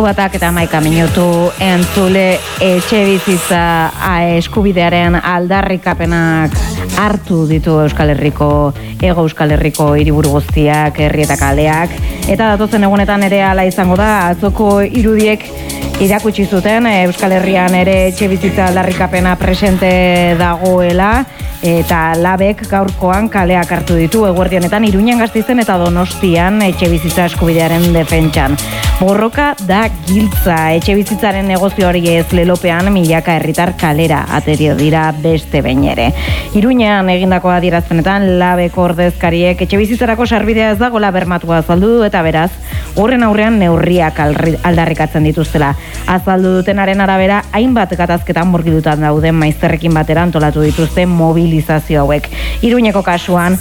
Ordu batak eta 11 minutu entzule etxebizitza eskubidearen aldarrikapenak hartu ditu Euskal Herriko, Hego Euskal Herriko hiriburu guztiak, herri eta kaleak, eta datozen egunetan ere hala izango da. Atzoko irudiek irakutsi zuten Euskal Herrian ere etxebizitza aldarrikapena presente dagoela, eta labek gaurkoan kaleak hartu ditu eguerdi honetan Iruñan, Gasteizen eta Donostian etxebizitza eskubidearen defentsan. Borroka da giltza, etxebizitzaren negozio hori ez lelopean milaka herritar kalera aterio dira beste behin ere. Iruñan egindako adierazpenetan labeko ordezkariek etxebizitzarako sarbidea ez dagoela bermatua azaldu du, eta beraz horren aurrean neurriak aldarrikatzen dituztela. Azaldu dutenaren arabera, hainbat gatazketan murgildutan dauden maizterrekin batera antolatu dituzte mobilizazio hauek. Iruñeko kasuan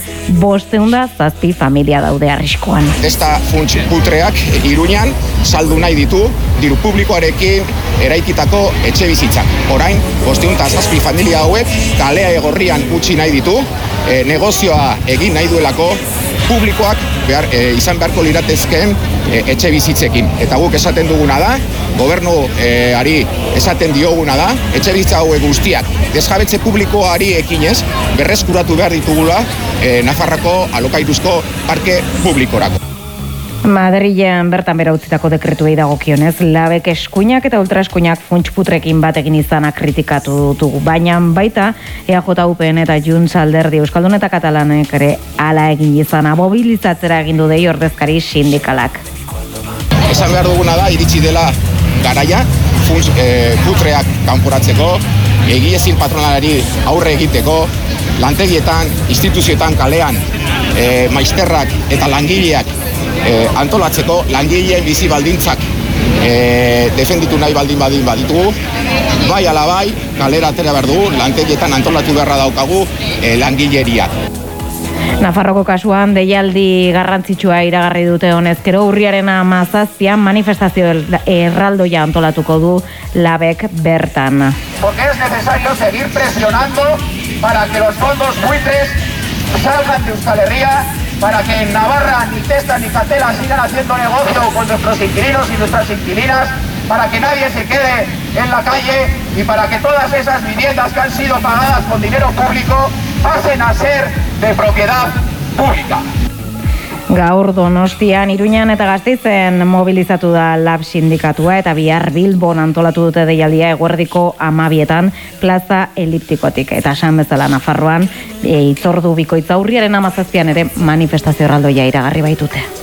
507 familia daude arriskuan. Esta funts putreak Iruñan saldu nahi ditu diru publikoarekin eraikitako etxe bizitzak. Orain, 507 familia hauek kalea egorrian utzi nahi ditu, negozioa egin nahi duelako publikoak izan beharko liratezkeen etxe bizitzekin. Eta guk esaten duguna da, gobernuari esaten dioguna da, etxe bizitza hauek guztiak desjabetze publikoari ekinez berreskuratu behar ditugula Nafarrako alokairuzko parke publikorako. Madrilen bertan bera utzitako dekretuei dagokionez, labek eskuinak eta ultraeskuinak funtsputrekin batekin izanak kritikatu dugu, baina baita EAJ, UPN eta Junts alderdi Euskaldun eta Katalanek ere hala egin izana mobilizatzera egindu dei ordezkari sindikalak. Esan behar duguna da, iritsi dela garaia, funts putreak kanporatzeko, egiezin patronalari aurre egiteko, lantegietan, instituzioetan, kalean, maizterrak eta langileak antolatzeko, langileen bizi baldintzak defenditu nahi baldin baditugu, bai ala bai, kalera atera behar dugu, lantegietan antolatu beharra daukagu langileriak. Nafarroko kasuan deialdi garrantzitsua iragarri dute honezkero, urriaren 17 manifestazio erraldoia antolatuko du labek bertan. Porque es necesario seguir presionando para que los fondos buitres salgan de Euskal Herria, para que en Navarra ni Testa ni Catela sigan haciendo negocio con nuestros inquilinos y nuestras inquilinas, para que nadie se quede en la calle y para que todas esas viviendas que han sido pagadas con dinero público pasen a ser de propiedad pública. Gaur Donostian, Iruñan eta Gasteizen mobilizatu da lab sindikatua, eta bihar Bilbon antolatu dute deialdia eguerdiko 12etan plaza eliptikotik. Eta esan bezala Nafarroan hitzordu bikoitza urriaren 17an ere manifestazio erraldoia iragarri baitute.